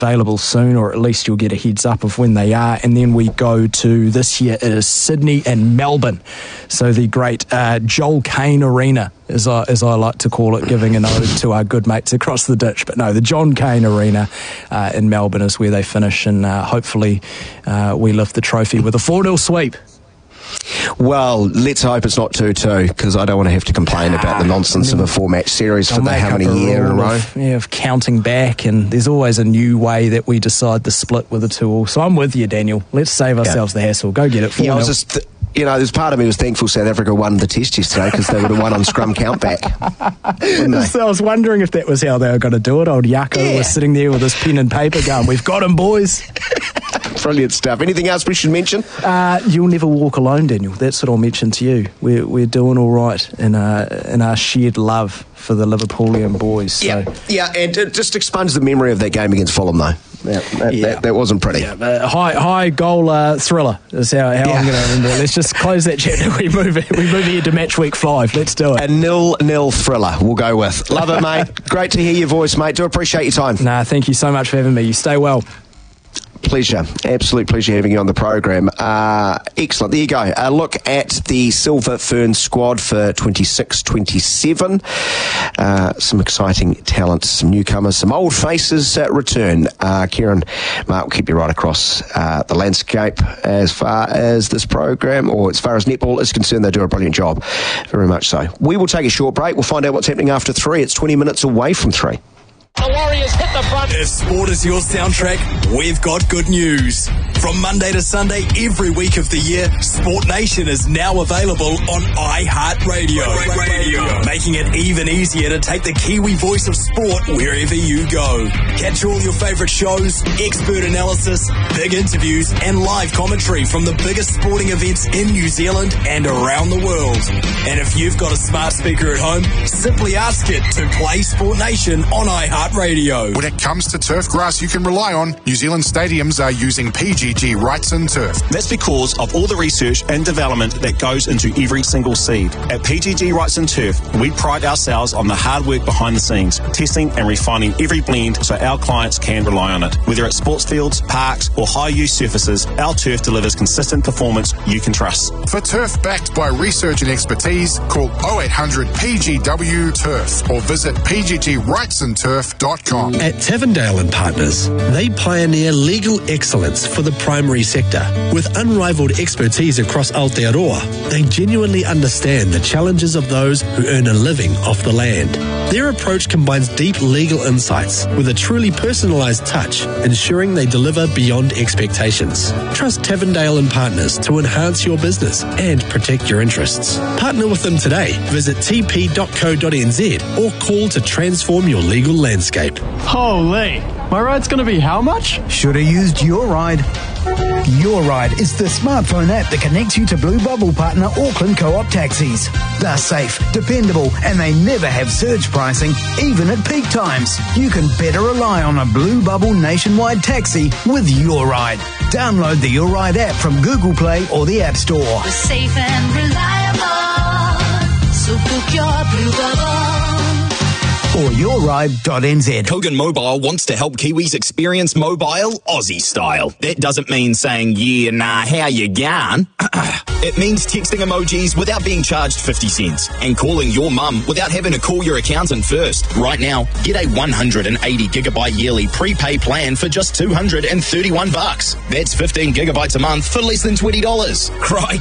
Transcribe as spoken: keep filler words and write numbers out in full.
available soon, or at least you'll get a heads up of when they are. And then we go to, this year, it is Sydney and Melbourne. So the great uh, Joel Caine Arena, as I, as I like to call it, giving an ode to our good mates across the ditch. But no, the John Caine Arena uh, in Melbourne is where they finish, and uh, hopefully uh, we lift the trophy with a four nil sweep. Well, let's hope it's not two two, because I don't want to have to complain about the nonsense of a four-match series for the how many year in a row. Of, yeah, of counting back, and there's always a new way that we decide the split with a two-all. So I'm with you, Daniel. Let's save ourselves yeah. the hassle. Go get it. four nil. Yeah, I was just... Th- You know, there's part of me was thankful South Africa won the test yesterday, because they would have won on scrum countback. So I was wondering if that was how they were going to do it. Old Yako yeah. was sitting there with his pen and paper going, we've got him, boys. Brilliant stuff. Anything else we should mention? Uh, you'll never walk alone, Daniel. That's what I'll mention to you. We're, we're doing all right in our, in our shared love for the Liverpoolian boys. So. Yeah, yeah, and it just expunge the memory of that game against Fulham, though. Yeah, that, yeah. That, that wasn't pretty. Yeah, uh, high high goal uh, thriller is how, how yeah. I'm going to remember it. Let's just close that chapter. We move it. We move ahead to match week five. Let's do it. A nil nil thriller we'll go with. Love it, mate. Great to hear your voice, mate. Do appreciate your time. Nah, thank you so much for having me. You stay well. Pleasure. Absolute pleasure having you on the program. Uh, excellent. There you go. A look at the Silver Fern squad for twenty-six twenty-seven. Uh, some exciting talent, some newcomers, some old faces uh, return. Uh, Kieran, Mark, will keep you right across uh, the landscape as far as this program, or as far as netball is concerned. They do a brilliant job. Very much so. We will take a short break. We'll find out what's happening after three. It's twenty minutes away from three. The Warriors hit the front. If sport is your soundtrack, we've got good news. From Monday to Sunday, every week of the year, Sport Nation is now available on iHeartRadio. Radio. Making it even easier to take the Kiwi voice of sport wherever you go. Catch all your favourite shows, expert analysis, big interviews, and live commentary from the biggest sporting events in New Zealand and around the world. And if you've got a smart speaker at home, simply ask it to play Sport Nation on iHeartRadio. When it comes to turf grass you can rely on, New Zealand stadiums are using P G G Wrightson Turf. That's because of all the research and development that goes into every single seed. At P G G Wrightson Turf, we pride ourselves on the hard work behind the scenes, testing and refining every blend so our clients can rely on it. Whether it's sports fields, parks, or high-use surfaces, our turf delivers consistent performance you can trust. For turf backed by research and expertise, call oh eight hundred P G W Turf or visit p g g wrightson turf dot com. At Tavendale and Partners, they pioneer legal excellence for the primary sector. With unrivaled expertise across Aotearoa, they genuinely understand the challenges of those who earn a living off the land. Their approach combines deep legal insights with a truly personalised touch, ensuring they deliver beyond expectations. Trust Tavendale and Partners to enhance your business and protect your interests. Partner with them today. Visit t p dot co dot n z or call to transform your legal landscape. Holy, my ride's going to be how much? Should have used Your Ride. Your Ride is the smartphone app that connects you to Blue Bubble partner Auckland Co-op taxis. They're safe, dependable, and they never have surge pricing, even at peak times. You can better rely on a Blue Bubble nationwide taxi with Your Ride. Download the Your Ride app from Google Play or the App Store. We're safe and reliable, so book your Blue Bubble. Or your ride dot n z. Kogan Mobile wants to help Kiwis experience mobile Aussie style. That doesn't mean saying, yeah, nah, how you going? It means texting emojis without being charged fifty cents and calling your mum without having to call your accountant first. Right now, get a one hundred eighty gigabyte yearly prepay plan for just two hundred thirty-one bucks. That's fifteen gigabytes a month for less than twenty dollars. Crikey,